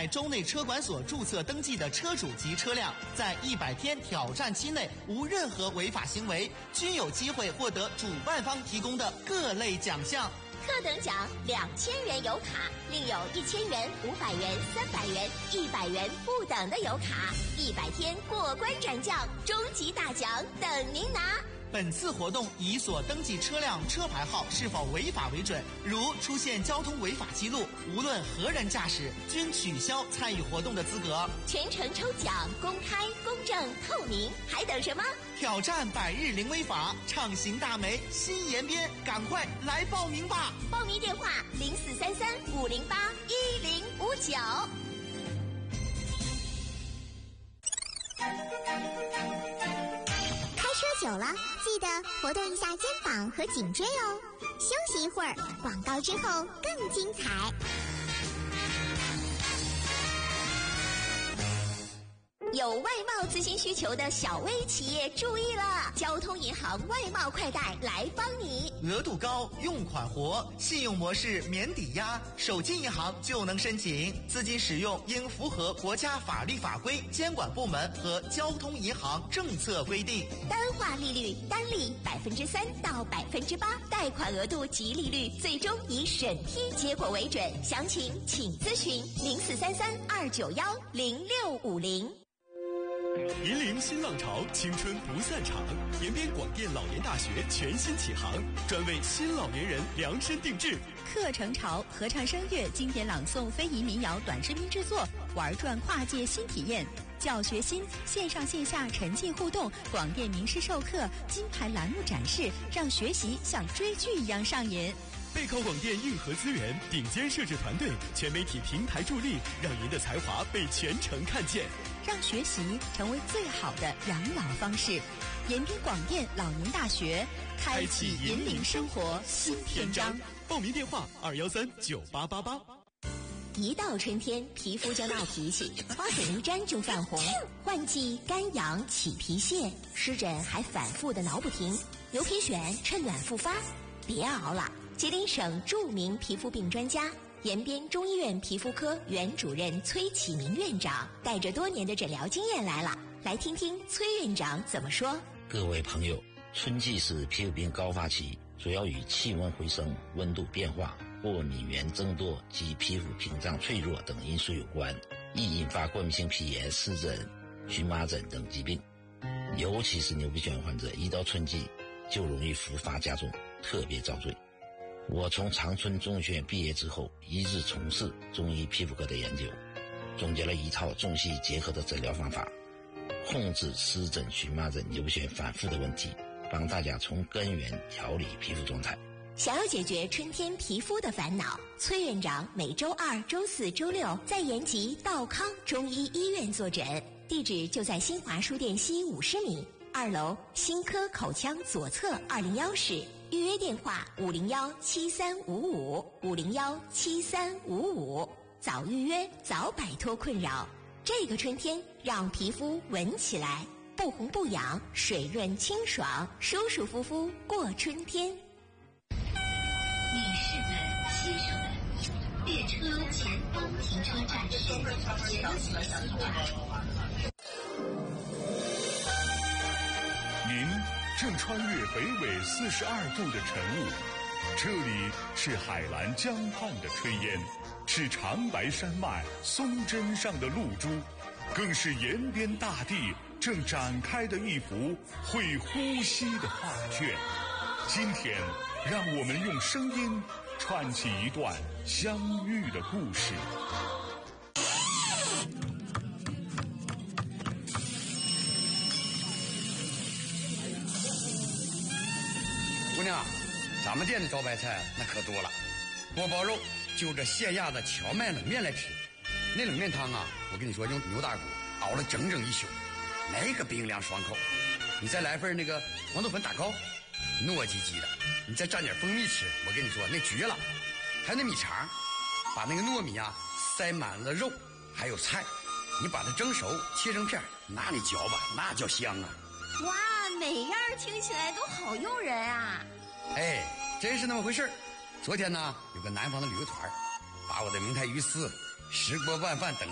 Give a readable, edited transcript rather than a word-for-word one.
在州内车管所注册登记的车主及车辆，在100天挑战期内无任何违法行为，均有机会获得主办方提供的各类奖项。 特等奖2000元油卡，另有1000元、500元、300元、100元不等的油卡，100天过关斩将，终极大奖等您拿。 本次活动以所登记车辆车牌号是否违法为准，如出现交通违法记录，无论何人驾驶，均取消参与活动的资格。 全程抽奖，公开、公正、透明，还等什么？ 挑战100日零违法，畅行大美新延边，赶快来报名吧！ 报名电话0433-508-1059。 开车久了，记得活动一下肩膀和颈椎哦。休息一会儿，广告之后更精彩。 有外贸资金需求的小微企业注意了，交通银行外贸快贷来帮你。 额度高，用款活，信用模式免抵押，手机银行就能申请。资金使用应符合国家法律法规、监管部门和交通银行政策规定。 单化利率单利3%到8%，贷款额度及利率最终以审批结果为准。详情请咨询0433-291-0650。 引领新浪潮，青春不散场。延边广电老年大学全新启航，专为新老年人量身定制。 课程潮，合唱声乐、经典朗诵、非遗民谣短视频制作，玩转跨界新体验。教学新，线上线下沉浸互动，广电名师授课，金牌栏目展示，让学习像追剧一样上瘾。 背靠广电硬核资源，顶尖摄制团队，全媒体平台助力，让您的才华被全城看见， 让学习成为最好的养老方式。延边广电老年大学，开启引领生活新篇章。 报名电话2139888。 一到春天，皮肤就闹脾气，花粉一沾就泛红，换季干痒起皮屑，湿疹还反复的挠不停。牛皮癣趁暖复发，别熬了！吉林省著名皮肤病专家、延边中医院皮肤科原主任崔启明院长带着多年的诊疗经验来了，来听听崔院长怎么说。 各位朋友，春季是皮肤病高发期，主要与气温回升、温度变化、过敏原增多及皮肤屏障脆弱等因素有关，易引发过敏性皮炎、湿疹、荨麻疹等疾病。尤其是牛皮癣患者，一到春季就容易复发加重，特别遭罪。我从长春中学院毕业之后，一直从事中医皮肤科的研究，总结了一套中西医结合的诊疗方法，控制湿疹、荨麻疹、牛皮癣反复的问题，帮大家从根源调理皮肤状态。 想要解决春天皮肤的烦恼，崔院长每周2、周4、周6在延吉道康中医医院坐诊，地址就在新华书店西50米2楼新科口腔左侧201室。预约电话501-7355，501-7355，早预约早摆脱困扰。这个春天让皮肤闻起来不红不痒，水润清爽，舒舒服服过春天。女士们、先生们，列车前方停车站是您正穿越北纬42度的晨雾，这里是海蓝江畔的炊烟，是长白山脉松针上的露珠，更是延边大地正展开的一幅会呼吸的画卷。今天让我们用声音串起一段相遇的故事。 姑娘，咱们店的招牌菜那可多了，锅包肉就着咸鸭的荞麦冷面来吃。那冷面汤啊，我跟你说，用牛大骨熬了整整一宿，那个冰凉爽口。你再来份那个黄豆粉打糕，糯叽叽的，你再蘸点蜂蜜吃，我跟你说那绝了。还有那米肠，把那个糯米啊塞满了肉，还有菜，你把它蒸熟切成片，那你嚼吧，那叫香啊。 哇，每样听起来都好诱人啊！ 哎，真是那么回事。昨天呢，有个南方的旅游团，把我的明太鱼丝、石锅拌饭等